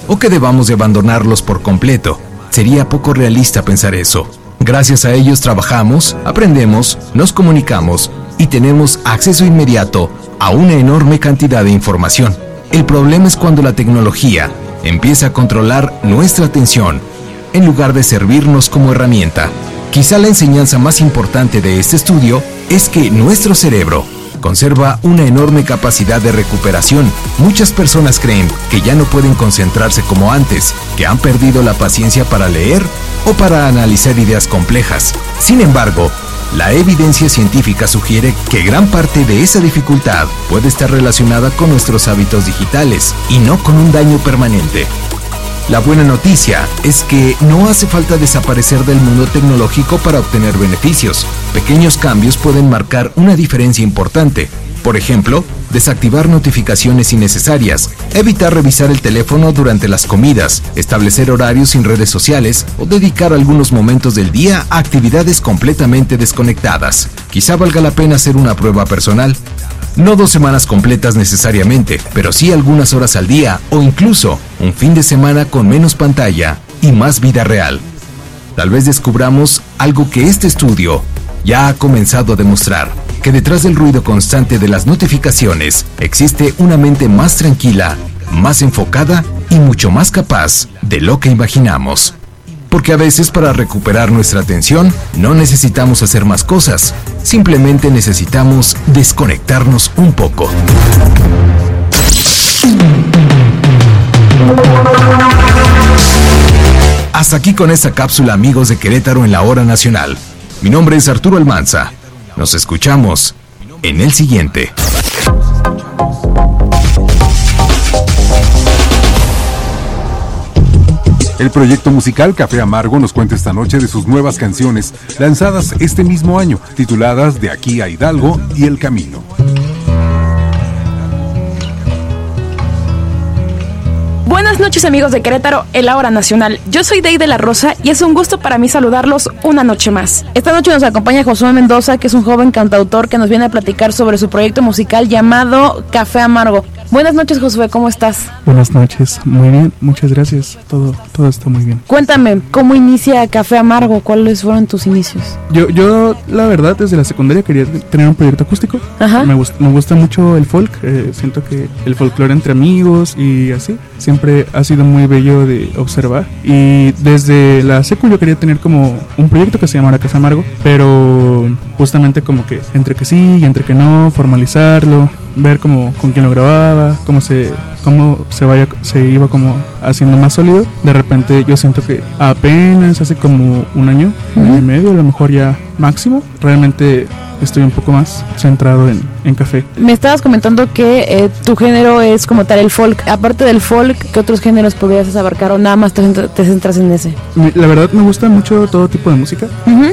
o que debamos de abandonarlos por completo. Sería poco realista pensar eso. Gracias a ellos trabajamos, aprendemos, nos comunicamos y tenemos acceso inmediato a una enorme cantidad de información. El problema es cuando la tecnología empieza a controlar nuestra atención en lugar de servirnos como herramienta. Quizá la enseñanza más importante de este estudio es que nuestro cerebro conserva una enorme capacidad de recuperación. Muchas personas creen que ya no pueden concentrarse como antes, que han perdido la paciencia para leer o para analizar ideas complejas. Sin embargo, la evidencia científica sugiere que gran parte de esa dificultad puede estar relacionada con nuestros hábitos digitales y no con un daño permanente. La buena noticia es que no hace falta desaparecer del mundo tecnológico para obtener beneficios. Pequeños cambios pueden marcar una diferencia importante. Por ejemplo, desactivar notificaciones innecesarias, evitar revisar el teléfono durante las comidas, establecer horarios sin redes sociales o dedicar algunos momentos del día a actividades completamente desconectadas. Quizá valga la pena hacer una prueba personal. No 2 semanas completas necesariamente, pero sí algunas horas al día o incluso un fin de semana con menos pantalla y más vida real. Tal vez descubramos algo que este estudio ya ha comenzado a demostrar, que detrás del ruido constante de las notificaciones existe una mente más tranquila, más enfocada y mucho más capaz de lo que imaginamos. Porque a veces para recuperar nuestra atención no necesitamos hacer más cosas, simplemente necesitamos desconectarnos un poco. Hasta aquí con esta cápsula, amigos de Querétaro en la Hora Nacional. Mi nombre es Arturo Almanza. Nos escuchamos en el siguiente. El proyecto musical Café Amargo nos cuenta esta noche de sus nuevas canciones, lanzadas este mismo año, tituladas De aquí a Hidalgo y El Camino. Buenas noches, amigos de Querétaro, en la Hora Nacional. Yo soy Dey de la Rosa y es un gusto para mí saludarlos una noche más. Esta noche nos acompaña Josué Mendoza, que es un joven cantautor que nos viene a platicar sobre su proyecto musical llamado Café Amargo. Buenas noches, Josué, ¿cómo estás? Buenas noches, muy bien, muchas gracias, todo está muy bien. Cuéntame, ¿cómo inicia Café Amargo? ¿Cuáles fueron tus inicios? Yo la verdad, desde la secundaria quería tener un proyecto acústico. Ajá. Me gusta mucho el folk, siento que el folclore entre amigos y así, siempre ha sido muy bello de observar. Y desde la secu yo quería tener como un proyecto que se llamara Café Amargo, pero justamente como que entre que sí y entre que no, formalizarlo, ver como con quién lo grababa, cómo se iba como haciendo más sólido. De repente yo siento que apenas hace como un año y medio, a lo mejor ya máximo, realmente estoy un poco más centrado en café. Me estabas comentando que tu género es como tal el folk. Aparte del folk, ¿qué otros géneros podrías abarcar o nada más te centras en ese? La verdad me gusta mucho todo tipo de música.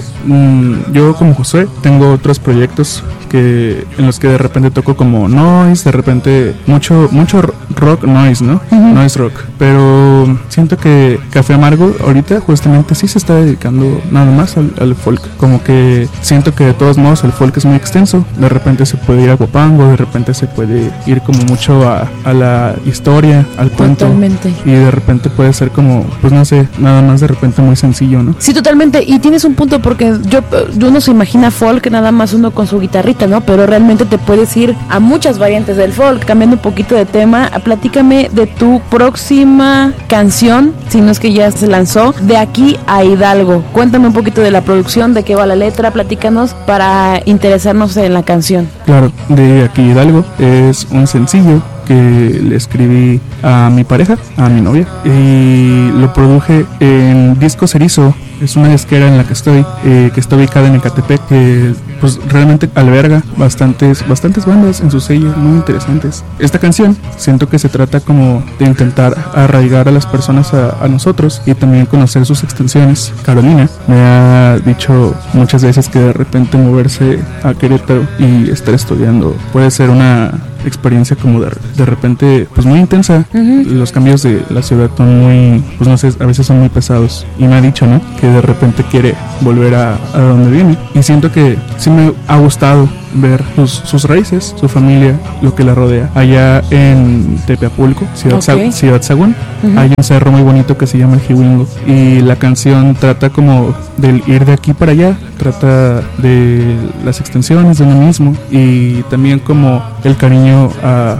Yo como Josué tengo otros proyectos en los que de repente toco como noise, de repente mucho rock noise, ¿no? Noise rock. Pero siento que Café Amargo ahorita justamente sí se está dedicando nada más al folk. Como que siento que de todos modos el folk es muy extenso. De repente se puede ir a guapango, de repente se puede ir como mucho a la historia, al cuento. Totalmente. Y de repente puede ser como, pues no sé, nada más de repente muy sencillo, ¿no? Sí, totalmente. Y tienes un punto porque uno se imagina folk nada más uno con su guitarrita, ¿no? Pero realmente te puedes ir a muchas variantes del folk. Cambiando un poquito de tema, platícame de tu próxima canción, si no es que ya se lanzó, De aquí a Hidalgo. Cuéntame un poquito de la producción, de qué va la letra, platícanos para interesarnos en la canción. Claro, De aquí a Hidalgo es un sencillo que le escribí a mi pareja, a mi novia, y lo produje en Discos Erizo. Es una disquera en la que estoy, que está ubicada en Ecatepec, que pues realmente alberga bastantes bandas en sus sellos muy interesantes. Esta canción siento que se trata como de intentar arraigar a las personas a nosotros y también conocer sus extensiones. Carolina me ha dicho muchas veces que de repente moverse a Querétaro y estar estudiando puede ser una experiencia como de repente pues muy intensa. Los cambios de la ciudad son muy, pues no sé, a veces son muy pesados, y me ha dicho, ¿no?, que de repente quiere volver a donde viene, y siento que sí me ha gustado ver sus raíces, su familia, lo que la rodea. Allá en Tepeapulco, Ciudad Sagún, hay un cerro muy bonito que se llama el Jihuingo, y la canción trata como del ir de aquí para allá, trata de las extensiones de uno mismo y también como el cariño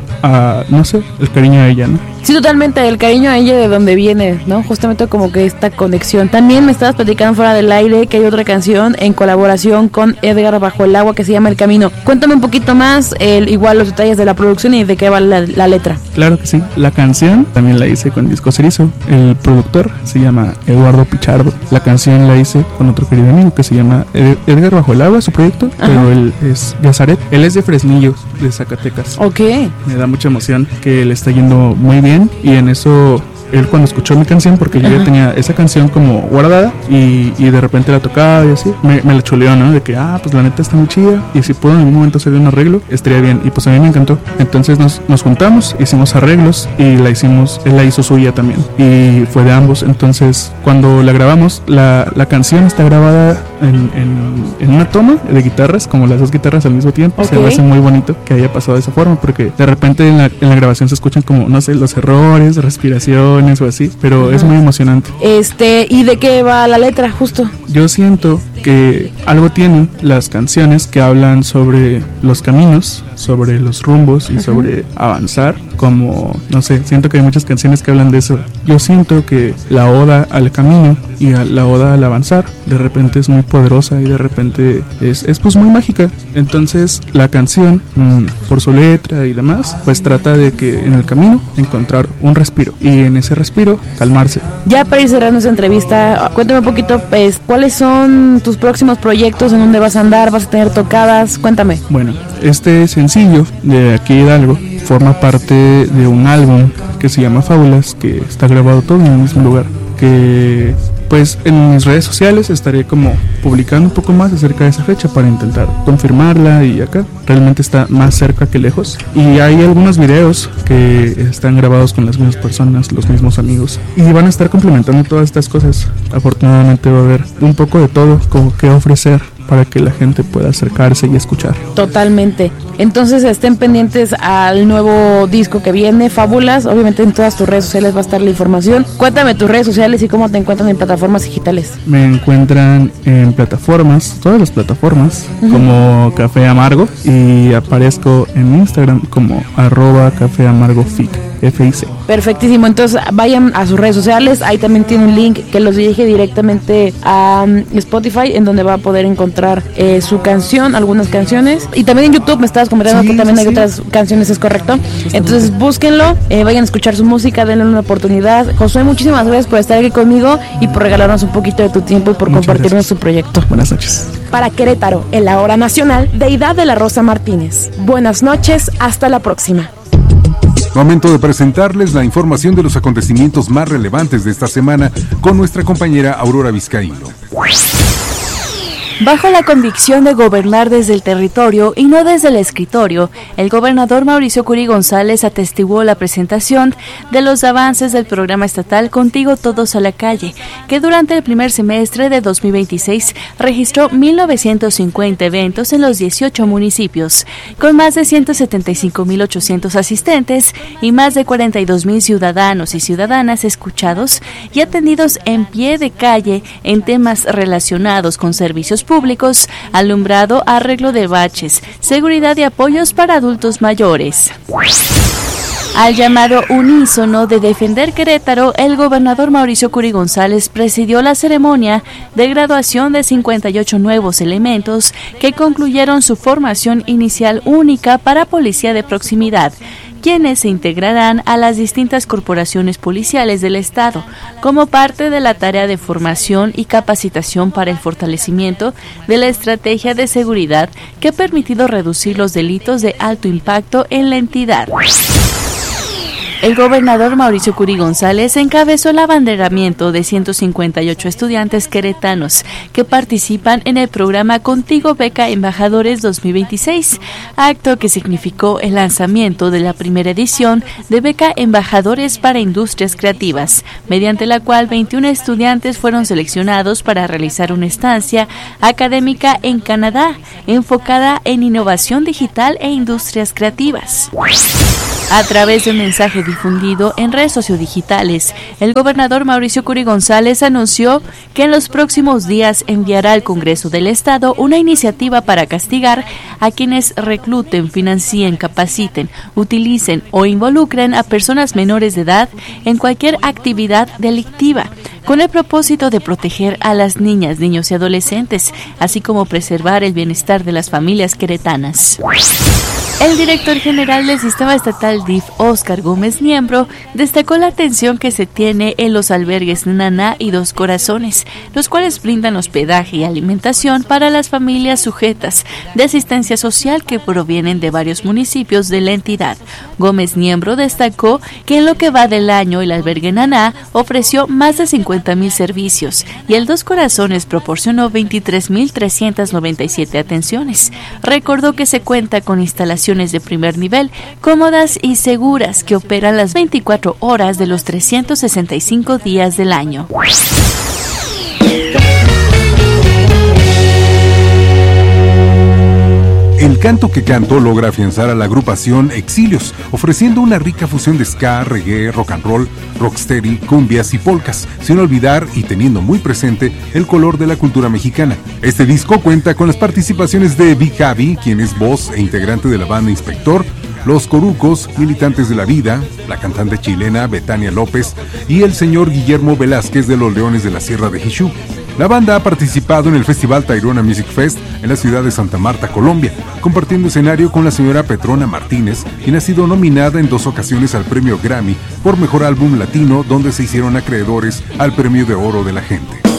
no sé, el cariño a ella, ¿no? Sí, totalmente, el cariño a ella de donde viene, ¿no? Justamente como que esta conexión. También me estabas platicando fuera del aire que hay otra canción en colaboración con Edgar Bajo el Agua que se llama El Camino. Cuéntame un poquito más, igual los detalles de la producción y de qué va la letra. Claro que sí, la canción también la hice con Disco Cerizo, el productor se llama Eduardo Pichardo. La canción la hice con otro querido amigo que se llama Edgar Bajo el Agua, su proyecto, pero él es Yazaret, él es de Fresnillo, de Zacatecas. Ok. Me da mucha emoción que le está yendo muy bien. Y en eso, él cuando escuchó mi canción, porque yo ya tenía esa canción como guardada y de repente la tocaba y así, me la chuleó, ¿no? De que, pues la neta está muy chida y si puedo en algún momento hacer un arreglo, estaría bien. Y pues a mí me encantó. Entonces nos juntamos, hicimos arreglos y él la hizo suya también. Y fue de ambos. Entonces cuando la grabamos, la canción está grabada en una toma de guitarras, como las dos guitarras al mismo tiempo. Okay. Se me hace muy bonito que haya pasado de esa forma, porque de repente en la grabación se escuchan como, no sé, los errores, respiraciones o así, pero es muy emocionante. ¿Y de qué va la letra, justo? Yo siento que algo tienen las canciones que hablan sobre los caminos, sobre los rumbos y sobre avanzar, como, no sé, siento que hay muchas canciones que hablan de eso. Yo siento que la oda al camino y la oda al avanzar de repente es muy poderosa y de repente es pues muy mágica. Entonces la canción, por su letra y demás, pues trata de que en el camino encontrar un respiro y en ese respiro calmarse. Ya para ir cerrando esta entrevista, cuéntame un poquito, pues, ¿cuáles son tus próximos proyectos? ¿En dónde vas a andar? ¿Vas a tener tocadas? Cuéntame. Bueno, este sencillo de Aquí Hidalgo forma parte de un álbum que se llama Fábulas, que está grabado todo en el mismo lugar, que pues en mis redes sociales estaré como publicando un poco más acerca de esa fecha para intentar confirmarla, y acá realmente está más cerca que lejos. Y hay algunos videos que están grabados con las mismas personas, los mismos amigos, y van a estar complementando todas estas cosas. Afortunadamente va a haber un poco de todo como que ofrecer para que la gente pueda acercarse y escuchar. Totalmente. Entonces estén pendientes al nuevo disco que viene, Fábulas. Obviamente en todas tus redes sociales va a estar la información. Cuéntame tus redes sociales y cómo te encuentran en plataformas digitales. Me encuentran en plataformas, todas las plataformas, como Café Amargo, y aparezco en Instagram como @cafeamargofic. FIC. Perfectísimo, entonces vayan a sus redes sociales, ahí también tiene un link que los dirige directamente a Spotify, en donde va a poder encontrar su canción, algunas canciones, y también en YouTube me estabas comentando que también hay otras canciones, ¿es correcto? Entonces búsquenlo, vayan a escuchar su música, denle una oportunidad. Josué, muchísimas gracias por estar aquí conmigo y por regalarnos un poquito de tu tiempo y por compartirnos su proyecto. Buenas noches. Para Querétaro, en la hora nacional, Deidad de la Rosa Martínez. Buenas noches, hasta la próxima. Momento de presentarles la información de los acontecimientos más relevantes de esta semana con nuestra compañera Aurora Vizcaíno. Bajo la convicción de gobernar desde el territorio y no desde el escritorio, el gobernador Mauricio Curi González atestiguó la presentación de los avances del programa estatal Contigo Todos a la Calle, que durante el primer semestre de 2026 registró 1,950 eventos en los 18 municipios, con más de 175,800 asistentes y más de 42,000 ciudadanos y ciudadanas escuchados y atendidos en pie de calle en temas relacionados con servicios públicos, alumbrado, arreglo de baches, seguridad y apoyos para adultos mayores. Al llamado unísono de defender Querétaro, el gobernador Mauricio Curi González presidió la ceremonia de graduación de 58 nuevos elementos que concluyeron su formación inicial única para policía de proximidad, quienes se integrarán a las distintas corporaciones policiales del Estado, como parte de la tarea de formación y capacitación para el fortalecimiento de la estrategia de seguridad que ha permitido reducir los delitos de alto impacto en la entidad. El gobernador Mauricio Curi González encabezó el abanderamiento de 158 estudiantes queretanos que participan en el programa Contigo Beca Embajadores 2026, acto que significó el lanzamiento de la primera edición de Beca Embajadores para Industrias Creativas, mediante la cual 21 estudiantes fueron seleccionados para realizar una estancia académica en Canadá, enfocada en innovación digital e industrias creativas. A través de un mensaje difundido en redes sociodigitales, el gobernador Mauricio Curi González anunció que en los próximos días enviará al Congreso del Estado una iniciativa para castigar a quienes recluten, financien, capaciten, utilicen o involucren a personas menores de edad en cualquier actividad delictiva, con el propósito de proteger a las niñas, niños y adolescentes, así como preservar el bienestar de las familias queretanas. El director general del Sistema Estatal DIF, Óscar Gómez Niembro, destacó la atención que se tiene en los albergues Naná y Dos Corazones, los cuales brindan hospedaje y alimentación para las familias sujetas de asistencia social que provienen de varios municipios de la entidad. Gómez Niembro destacó que en lo que va del año el albergue Naná ofreció más de 50,000 servicios y el Dos Corazones proporcionó 23,397 atenciones. Recordó que se cuenta con instalaciones de primer nivel, cómodas y seguras que operan las 24 horas de los 365 días del año. El Canto que Canto logra afianzar a la agrupación Exilios, ofreciendo una rica fusión de ska, reggae, rock and roll, rocksteady, cumbias y polcas, sin olvidar y teniendo muy presente el color de la cultura mexicana. Este disco cuenta con las participaciones de Big Javi, quien es voz e integrante de la banda Inspector, Los Corucos, Militantes de la Vida, la cantante chilena Betania López y el señor Guillermo Velázquez de los Leones de la Sierra de Jixú. La banda ha participado en el Festival Tayrona Music Fest en la ciudad de Santa Marta, Colombia, compartiendo escenario con la señora Petrona Martínez, quien ha sido nominada en 2 ocasiones al premio Grammy por Mejor Álbum Latino, donde se hicieron acreedores al Premio de Oro de la Gente.